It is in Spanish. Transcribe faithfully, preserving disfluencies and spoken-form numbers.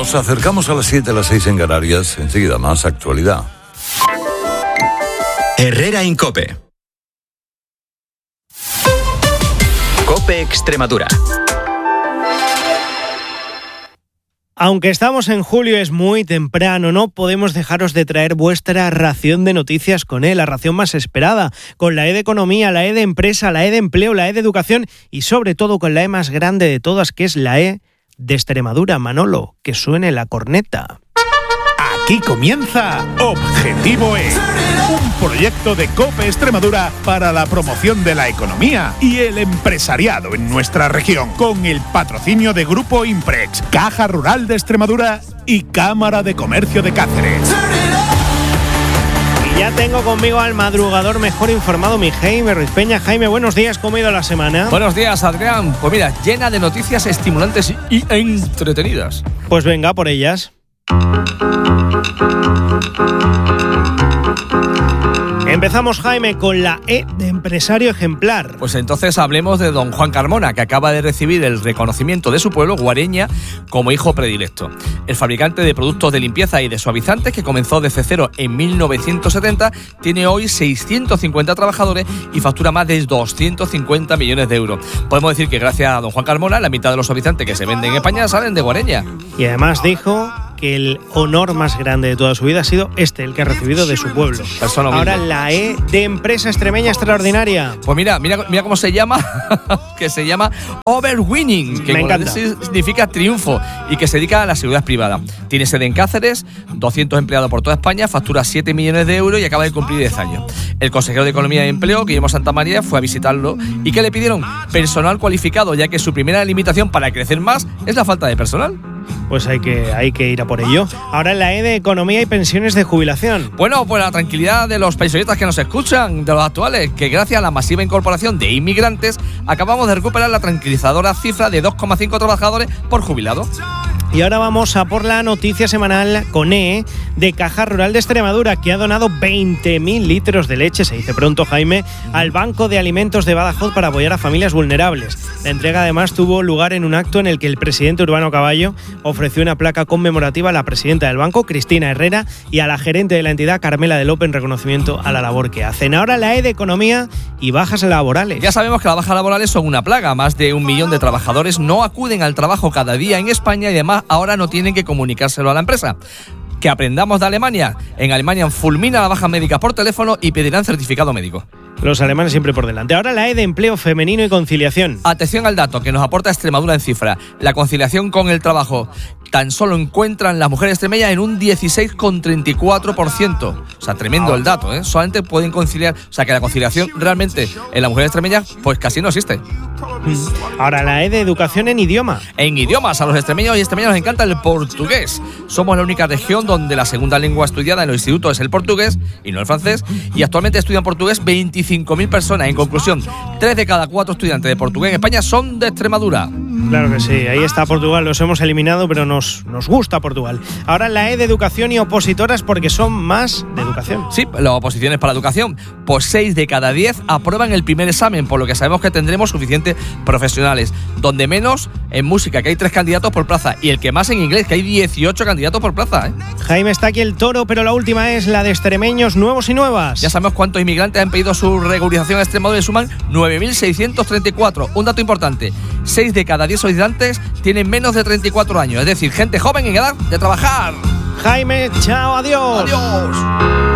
Nos acercamos a las siete, a las seis en Canarias. Enseguida más actualidad. Herrera Incope. Cope Extremadura. Aunque estamos en julio, es muy temprano, no podemos dejaros de traer vuestra ración de noticias con E, la ración más esperada, con la E de Economía, la E de Empresa, la E de Empleo, la E de Educación y sobre todo con la E más grande de todas, que es la E de Extremadura. Manolo, que suene la corneta. Aquí comienza Objetivo E, un proyecto de COPE Extremadura para la promoción de la economía y el empresariado en nuestra región, con el patrocinio de Grupo Imprex, Caja Rural de Extremadura y Cámara de Comercio de Cáceres. Y ya tengo conmigo al madrugador mejor informado, mi Jaime Ruiz Peña. Jaime, buenos días, ¿cómo ha ido la semana? Buenos días, Adrián. Pues mira, llena de noticias estimulantes y entretenidas. Pues venga, por ellas. Empezamos, Jaime, con la E de empresario ejemplar. Pues entonces hablemos de don Juan Carmona, que acaba de recibir el reconocimiento de su pueblo, Guareña, como hijo predilecto. El fabricante de productos de limpieza y de suavizantes, que comenzó desde cero en mil novecientos setenta, tiene hoy seiscientos cincuenta trabajadores y factura más de doscientos cincuenta millones de euros. Podemos decir que gracias a don Juan Carmona, la mitad de los suavizantes que se venden en España salen de Guareña. Y además dijo que el honor más grande de toda su vida ha sido este, el que ha recibido de su pueblo. Ahora la E de empresa extremeña extraordinaria. Pues mira, mira, mira cómo se llama, que se llama Overwinning, que Me encanta. significa triunfo y que se dedica a la seguridad privada. Tiene sede en Cáceres, doscientos empleados por toda España, factura siete millones de euros y acaba de cumplir diez años. El consejero de Economía y Empleo, Guillermo Santamaría, fue a visitarlo y que le pidieron personal cualificado, ya que su primera limitación para crecer más es la falta de personal. Pues hay que, hay que ir a por ello. Ahora la E de Economía y Pensiones de Jubilación. Bueno, pues la tranquilidad de los pensionistas que nos escuchan, de los actuales, que gracias a la masiva incorporación de inmigrantes acabamos de recuperar la tranquilizadora cifra de dos coma cinco trabajadores por jubilado. Y ahora vamos a por la noticia semanal con E de Caja Rural de Extremadura, que ha donado veinte mil litros de leche, se dice pronto, Jaime, al Banco de Alimentos de Badajoz para apoyar a familias vulnerables. La entrega además tuvo lugar en un acto en el que el presidente Urbano Caballo ofreció una placa conmemorativa a la presidenta del banco, Cristina Herrera, y a la gerente de la entidad, Carmela de López, en reconocimiento a la labor que hacen. Ahora la E de Economía y bajas laborales. Ya sabemos que las bajas laborales son una plaga. Más de un millón de trabajadores no acuden al trabajo cada día en España y además ahora no tienen que comunicárselo a la empresa. Que aprendamos de Alemania. En Alemania fulmina la baja médica por teléfono y pedirán certificado médico. Los alemanes siempre por delante. Ahora la E de Empleo Femenino y Conciliación. Atención al dato que nos aporta Extremadura en cifra. La conciliación con el trabajo tan solo encuentran las mujeres extremeñas en un dieciséis coma treinta y cuatro por ciento. O sea, tremendo el dato, ¿eh? Solamente pueden conciliar. O sea, que la conciliación realmente en las mujeres extremeñas pues casi no existe. Ahora la E de Educación en idioma. En idiomas, a los extremeños y extremeñas nos encanta el portugués. Somos la única región donde la segunda lengua estudiada en los institutos es el portugués y no el francés, y actualmente estudian portugués veinticinco mil personas. En conclusión, tres de cada cuatro estudiantes de portugués en España son de Extremadura. Claro que sí, ahí está Portugal, los hemos eliminado, pero nos, nos gusta Portugal. Ahora la E de Educación y opositoras, porque son más de educación. Sí, las oposiciones para la educación. Pues seis de cada diez aprueban el primer examen, por lo que sabemos que tendremos suficientes profesionales. Donde menos en música, que hay tres candidatos por plaza, y el que más en inglés, que hay dieciocho candidatos por plaza, ¿eh? Jaime, está aquí el toro, pero la última es la de extremeños nuevos y nuevas. Ya sabemos cuántos inmigrantes han pedido su regularización a Extremadura y suman nueve mil seiscientos treinta y cuatro. Un dato importante, seis de cada diez solicitantes tienen menos de treinta y cuatro años, es decir, gente joven en edad de trabajar. Jaime, chao, adiós. Adiós.